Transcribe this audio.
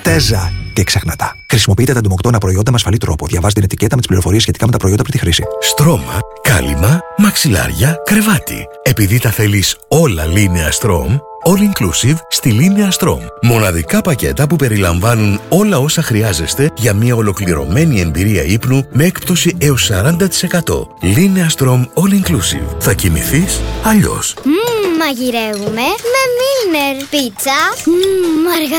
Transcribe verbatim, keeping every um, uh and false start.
Τέζα. Και ξεχνάτα. Χρησιμοποιείτε τα εντομοκτώνα προϊόντα με ασφαλή τρόπο. Διαβάστε την ετικέτα με τις πληροφορίες σχετικά με τα προϊόντα πριν τη χρήση. Στρώμα, κάλυμα, μαξιλάρια, κρεβάτι. Επειδή τα θέλεις όλα Linea Strom, all inclusive στη Linea Strom. Μοναδικά πακέτα που περιλαμβάνουν όλα όσα χρειάζεστε για μια ολοκληρωμένη εμπειρία ύπνου με έκπτωση έως σαράντα τοις εκατό. Linea Strom all inclusive. Θα κοιμηθείς αλλιώς. Μμμ, μαγειρεύουμε με Milner. Πίτσα. Μμμ,